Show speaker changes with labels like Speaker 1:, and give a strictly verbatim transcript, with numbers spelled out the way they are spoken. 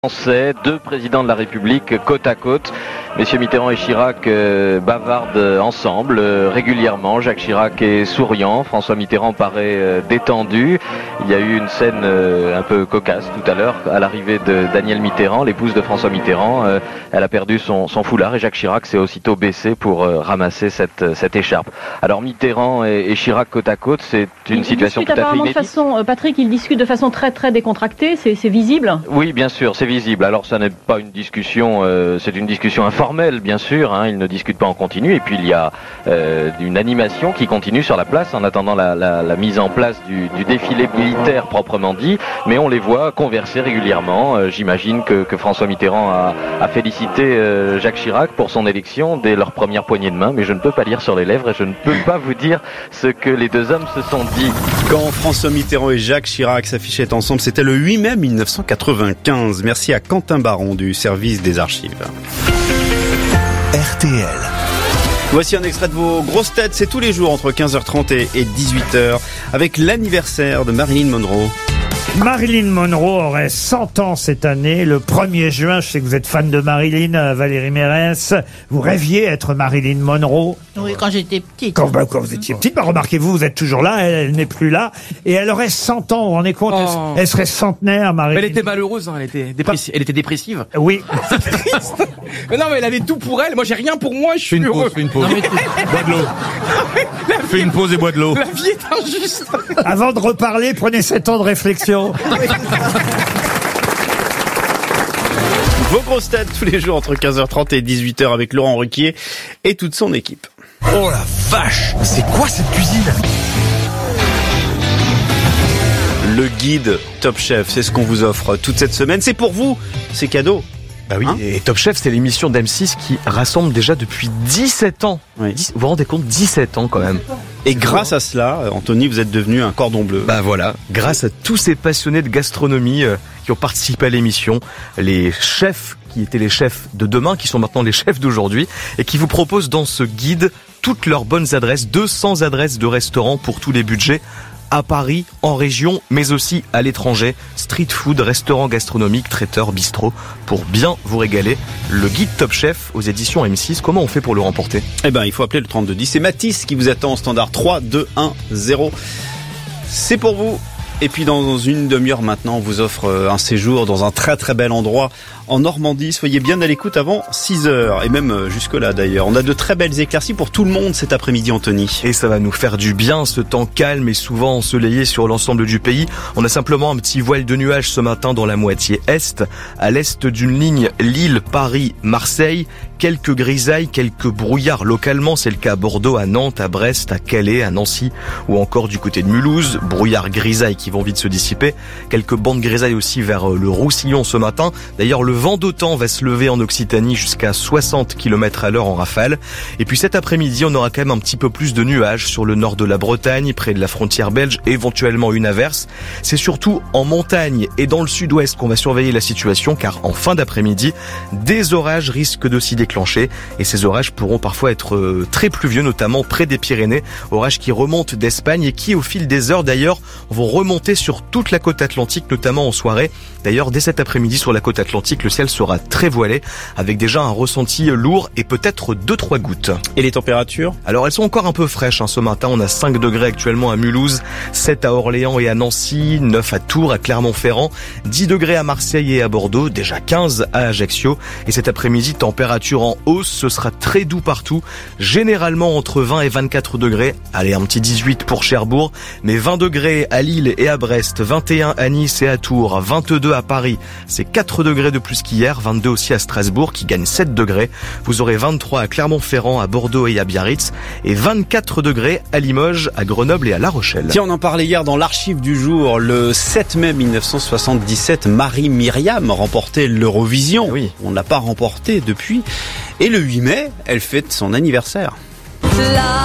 Speaker 1: Français, deux présidents de la République côte à côte. Messieurs Mitterrand et Chirac euh, bavardent ensemble euh, régulièrement. Jacques Chirac est souriant, François Mitterrand paraît euh, détendu. Il y a eu une scène euh, un peu cocasse tout à l'heure à l'arrivée de Danielle Mitterrand, l'épouse de François Mitterrand. Euh, elle a perdu son, son foulard et Jacques Chirac s'est aussitôt baissé pour euh, ramasser cette, cette écharpe. Alors Mitterrand et, et Chirac côte à côte, c'est une
Speaker 2: il
Speaker 1: situation tout à fait
Speaker 2: apparemment
Speaker 1: inédite.
Speaker 2: De façon, euh, Patrick, il discute de façon très très décontractée, c'est, c'est visible.
Speaker 1: Oui, bien sûr, c'est visible. Alors ça n'est pas une discussion, euh, c'est une discussion informelle, bien sûr. Hein, ils ne discutent pas en continu. Et puis il y a euh, une animation qui continue sur la place en attendant la, la, la mise en place du, du défilé militaire proprement dit. Mais on les voit converser régulièrement. Euh, j'imagine que, que François Mitterrand a, a félicité euh, Jacques Chirac pour son élection dès leur première poignée de main. Mais je ne peux pas lire sur les lèvres et je ne peux pas vous dire ce que les deux hommes se sont dit.
Speaker 3: Quand François Mitterrand et Jacques Chirac s'affichaient ensemble, c'était le huit mai mille neuf cent quatre-vingt-quinze. Merci à Quentin Baron du service des archives.
Speaker 4: R T L.
Speaker 3: Voici un extrait de vos grosses têtes, c'est tous les jours entre quinze heures trente et dix-huit heures avec l'anniversaire de Marilyn Monroe.
Speaker 5: Marilyn Monroe aurait cent ans cette année, le premier juin. Je sais que vous êtes fan de Marilyn, Valérie Mérès. Vous rêviez être Marilyn Monroe?
Speaker 6: Oui, quand j'étais petite.
Speaker 5: Quand, bah, quand vous étiez petite, bah, remarquez-vous, vous êtes toujours là, elle, elle n'est plus là. Et elle aurait cent ans, vous vous rendez compte?
Speaker 7: Oh.
Speaker 5: Elle, elle serait centenaire, Marilyn.
Speaker 7: Elle était malheureuse, hein, elle, était dépressi- elle était dépressive.
Speaker 5: Oui.
Speaker 7: Mais non, mais elle avait tout pour elle. Moi, j'ai rien pour moi, je suis
Speaker 8: Fais une
Speaker 7: heureux.
Speaker 8: pause, fais une pause.
Speaker 7: Non, mais
Speaker 8: Bois de l'eau. Fais une pause et bois de l'eau.
Speaker 7: la vie est injuste.
Speaker 5: Avant de reparler, prenez sept ans de réflexion.
Speaker 3: Vos grosses têtes tous les jours entre quinze heures trente et dix-huit heures avec Laurent Ruquier et toute son équipe.
Speaker 4: Oh la vache! C'est quoi cette cuisine?
Speaker 3: Le guide Top Chef, c'est ce qu'on vous offre toute cette semaine. C'est pour vous, c'est cadeau.
Speaker 8: Bah oui,
Speaker 3: Hein
Speaker 8: et Top Chef, c'est l'émission d'M six qui rassemble déjà depuis dix-sept ans.
Speaker 3: Oui.
Speaker 8: dix Vous vous rendez compte, dix-sept ans quand même.
Speaker 3: Et grâce à cela, Anthony, vous êtes devenu un cordon bleu.
Speaker 8: Bah voilà, grâce à tous ces passionnés de gastronomie euh, qui ont participé à l'émission, les chefs qui étaient les chefs de demain, qui sont maintenant les chefs d'aujourd'hui, et qui vous proposent dans ce guide toutes leurs bonnes adresses, deux cents adresses de restaurants pour tous les budgets, à Paris, en région, mais aussi à l'étranger. Street food, restaurants gastronomiques, traiteurs, bistrots, pour bien vous régaler. Le guide Top Chef aux éditions M six, comment on fait pour le remporter?
Speaker 3: Eh ben, il faut appeler le trente-deux dix. C'est Mathis qui vous attend au standard trois deux un zéro. C'est pour vous. Et puis dans une demi-heure maintenant, on vous offre un séjour dans un très très bel endroit en Normandie. Soyez bien à l'écoute avant six heures et même jusque-là d'ailleurs. On a de très belles éclaircies pour tout le monde cet après-midi, Anthony.
Speaker 8: Et ça va nous faire du bien, ce temps calme et souvent ensoleillé sur l'ensemble du pays. On a simplement un petit voile de nuages ce matin dans la moitié est, à l'est d'une ligne Lille, Paris, Marseille. Quelques grisailles, quelques brouillards localement, c'est le cas à Bordeaux, à Nantes, à Brest, à Calais, à Nancy ou encore du côté de Mulhouse. Brouillards, grisailles qui vont vite se dissiper. Quelques bandes grisailles aussi vers le Roussillon ce matin. D'ailleurs, le vent d'OTAN va se lever en Occitanie jusqu'à soixante kilomètres à l'heure en rafale. Et puis cet après-midi, on aura quand même un petit peu plus de nuages sur le nord de la Bretagne, près de la frontière belge, éventuellement une averse. C'est surtout en montagne et dans le sud-ouest qu'on va surveiller la situation, car en fin d'après-midi, des orages risquent de s'y déclencher. Et ces orages pourront parfois être très pluvieux, notamment près des Pyrénées. Orages qui remontent d'Espagne et qui, au fil des heures d'ailleurs, vont remonter sur toute la côte atlantique, notamment en soirée. D'ailleurs, dès cet après-midi sur la côte atlantique, le ciel sera très voilé, avec déjà un ressenti lourd et peut-être deux trois gouttes.
Speaker 3: Et les températures?
Speaker 8: Alors elles sont encore un peu fraîches, hein. Ce matin, on a cinq degrés actuellement à Mulhouse, sept à Orléans et à Nancy, neuf à Tours, à Clermont-Ferrand, dix degrés à Marseille et à Bordeaux, déjà quinze à Ajaccio. Et cet après-midi, température en hausse, ce sera très doux partout, généralement entre vingt et vingt-quatre degrés. Allez, un petit dix-huit pour Cherbourg, mais vingt degrés à Lille et à Brest, vingt et un à Nice et à Tours, vingt-deux à Paris. C'est quatre degrés de plus qu'hier, vingt-deux aussi à Strasbourg qui gagne sept degrés. Vous aurez vingt-trois à Clermont-Ferrand, à Bordeaux et à Biarritz, et vingt-quatre degrés à Limoges, à Grenoble et à La Rochelle.
Speaker 3: Tiens, on en parlait hier dans l'archive du jour. Le sept mai mille neuf cent soixante-dix-sept, Marie-Myriam remportait l'Eurovision.
Speaker 8: Oui.
Speaker 3: On ne l'a pas remporté depuis. Et le huit mai, elle fête son anniversaire.